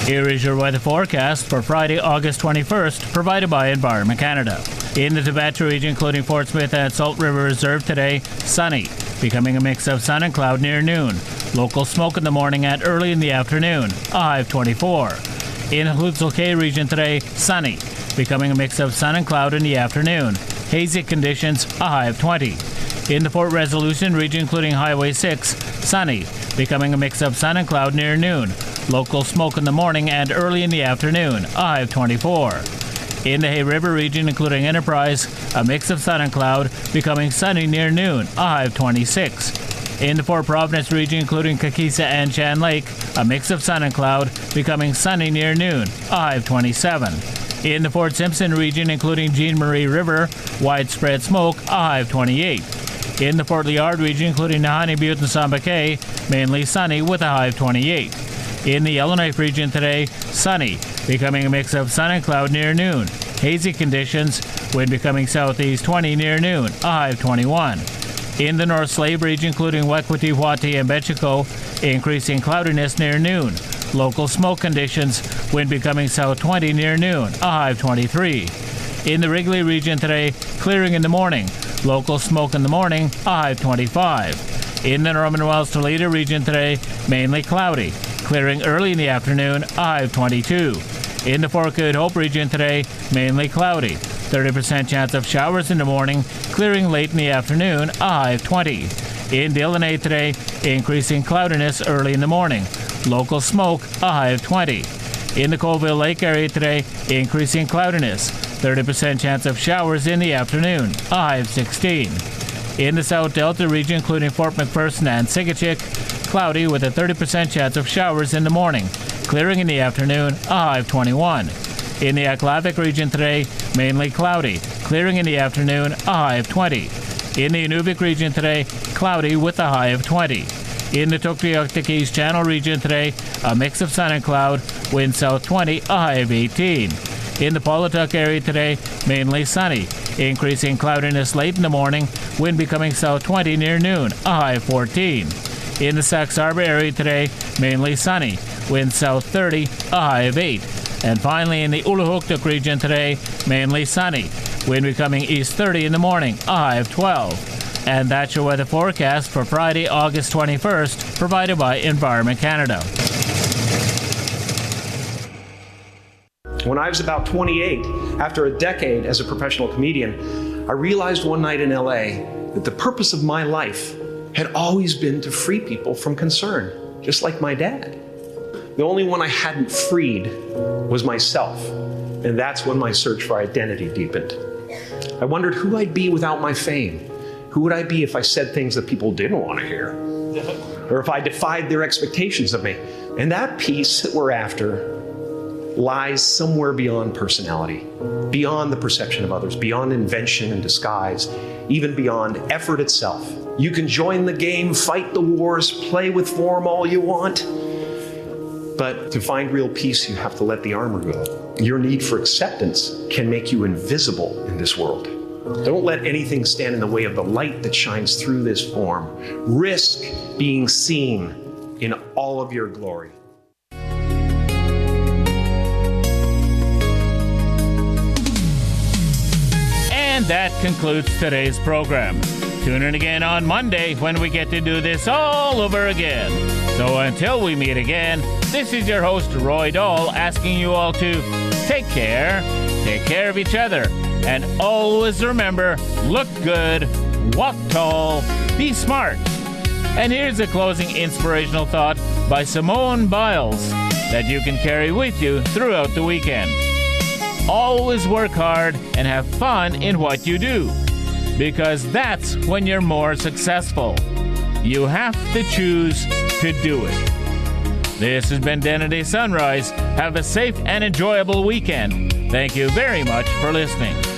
Here is your weather forecast for Friday, August 21st, provided by Environment Canada. In the Tibet region, including Fort Smith and Salt River Reserve today, sunny, becoming a mix of sun and cloud near noon. Local smoke in the morning and early in the afternoon, a high of 24. In the Hutzil region today, sunny, becoming a mix of sun and cloud in the afternoon. Hazy conditions, a high of 20. In the Fort Resolution region, including Highway 6, sunny, becoming a mix of sun and cloud near noon. Local smoke in the morning and early in the afternoon, a high of 24. In the Hay River region, including Enterprise, a mix of sun and cloud, becoming sunny near noon, a high of 26. In the Fort Providence region, including Kakisa and Chan Lake, a mix of sun and cloud, becoming sunny near noon, a high of 27. In the Fort Simpson region, including Jean Marie River, widespread smoke, a high of 28. In the Fort Liard region, including Nahanni Butte and Samba-Cay, mainly sunny with a high of 28. In the Yellowknife region today, sunny, becoming a mix of sun and cloud near noon. Hazy conditions, wind becoming southeast 20 near noon, a high of 21. In the North Slave region, including Wekwati, Huati, and Betchico, increasing cloudiness near noon. Local smoke conditions, wind becoming south 20 near noon, a high of 23. In the Wrigley region today, clearing in the morning. Local smoke in the morning, a high of 25. In the Norman Wells Toledo region today, mainly cloudy. Clearing early in the afternoon, a high of 22. In the Fort Good Hope region today, mainly cloudy. 30% chance of showers in the morning, clearing late in the afternoon, a high of 20. In Delaunay today, increasing cloudiness early in the morning. Local smoke, a high of 20. In the Colville Lake area today, increasing cloudiness. 30% chance of showers in the afternoon, a high of 16. In the South Delta region, including Fort McPherson and Sigachik, cloudy with a 30% chance of showers in the morning, clearing in the afternoon, a high of 21. In the Aklavik region today, mainly cloudy, clearing in the afternoon, a high of 20. In the Inuvik region today, cloudy with a high of 20. In the Tuktoyaktuk East Channel region today, a mix of sun and cloud, wind south 20, a high of 18. In the Pawlatuck area today, mainly sunny, increasing cloudiness late in the morning, wind becoming south 20 near noon, a high of 14. In the Sax Harbor area today, mainly sunny, wind south 30, a high of 8. And finally, in the Uluhuktuk region today, mainly sunny, wind becoming east 30 in the morning, a high of 12. And that's your weather forecast for Friday, August 21st, provided by Environment Canada. When I was about 28, after a decade as a professional comedian, I realized one night in LA that the purpose of my life had always been to free people from concern, just like my dad. The only one I hadn't freed was myself, and that's when my search for identity deepened. I wondered who I'd be without my fame. Who would I be if I said things that people didn't want to hear? Or if I defied their expectations of me? And that peace that we're after lies somewhere beyond personality, beyond the perception of others, beyond invention and disguise, even beyond effort itself. You can join the game, fight the wars, play with form all you want, but to find real peace, you have to let the armor go. Your need for acceptance can make you invisible in this world. Don't let anything stand in the way of the light that shines through this form. Risk being seen in all of your glory. And that concludes today's program. Tune in again on Monday when we get to do this all over again. So until we meet again, this is your host, Roy Dahl, asking you all to take care of each other, and always remember, look good, walk tall, be smart. And here's a closing inspirational thought by Simone Biles that you can carry with you throughout the weekend. Always work hard and have fun in what you do, because that's when you're more successful. You have to choose to do it. This has been Denity Sunrise. Have a safe and enjoyable weekend. Thank you very much for listening.